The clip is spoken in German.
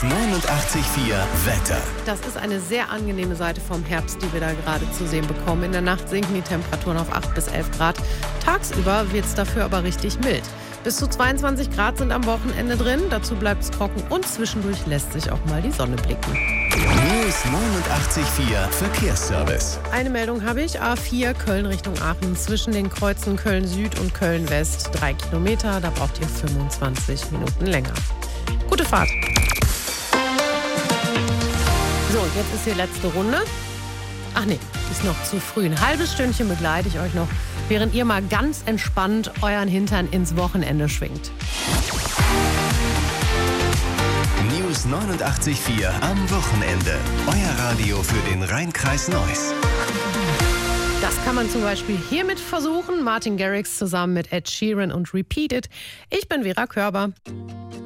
89,4 Wetter. Das ist eine sehr angenehme Seite vom Herbst, die wir da gerade zu sehen bekommen. In der Nacht sinken die Temperaturen auf 8 bis 11 Grad. Tagsüber wird es dafür aber richtig mild. Bis zu 22 Grad sind am Wochenende drin. Dazu bleibt es trocken und zwischendurch lässt sich auch mal die Sonne blicken. News 89,4 Verkehrsservice. Eine Meldung habe ich. A4 Köln Richtung Aachen. Zwischen den Kreuzen Köln Süd und Köln West 3 Kilometer. Da braucht ihr 25 Minuten länger. Gute Fahrt. So, jetzt ist die letzte Runde. Ach nee, ist noch zu früh. Ein halbes Stündchen begleite ich euch noch, während ihr mal ganz entspannt euren Hintern ins Wochenende schwingt. News 89,4 am Wochenende. Euer Radio für den Rhein-Kreis Neuss. Das kann man zum Beispiel hiermit versuchen. Martin Garrix zusammen mit Ed Sheeran und Repeat It. Ich bin Vera Körber.